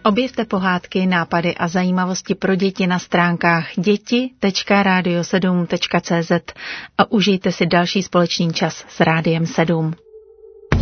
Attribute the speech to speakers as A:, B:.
A: Objevte pohádky, nápady a zajímavosti pro děti na stránkách děti.radio7.cz a užijte si další společný čas s Rádiem 7.